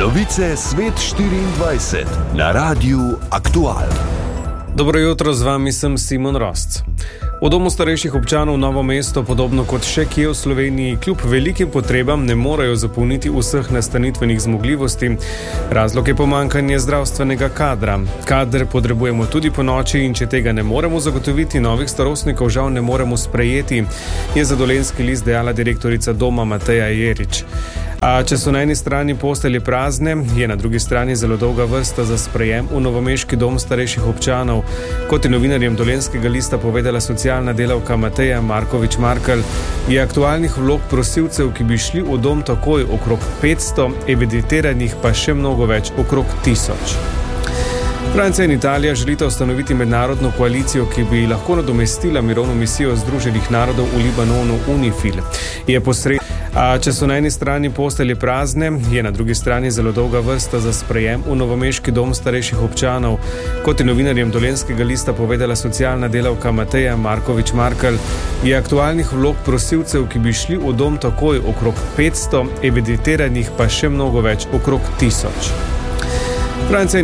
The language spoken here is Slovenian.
Novice Svet 24 na Radiu Aktual. Dobro jutro, z vami sem Simon Rosc. V domu starejših občanov Novo mesto, podobno kot še kje v Sloveniji, kljub velikim potrebam ne morejo zapolniti vseh nastanitvenih zmogljivosti. Razlog je pomanjkanje zdravstvenega kadra. Kader potrebujemo tudi po noči in če tega ne moremo zagotoviti, novih starostnikov žal ne moremo sprejeti, je za Dolenjski list dejala direktorica doma Mateja Jerič. A če so na eni strani postelje prazne, je na drugi strani zelo dolga vrsta za sprejem v novomeški dom starejših občanov. Kot je novinarjem Dolenjskega lista povedala socialna delavka Mateja Markovič-Markelj, je aktualnih vlog prosilcev, ki bi šli v dom takoj, okrog 500, evidentiranih pa še mnogo več, okrog 1000. Francija in Italija želita ustanoviti mednarodno koalicijo, ki bi lahko nadomestila mirovno misijo Združenih narodov v Libanonu UNIFIL. A če so na eni strani postelje prazne, je na drugi strani zelo dolga vrsta za sprejem v novomeški dom starejših občanov. Kot je novinarjem Dolenjskega lista povedala socialna delavka Mateja Markovič-Markelj, je aktualnih vlog prosilcev, ki bi šli v dom takoj, okrog 500, evidentiranih pa še mnogo več, okrog 1000.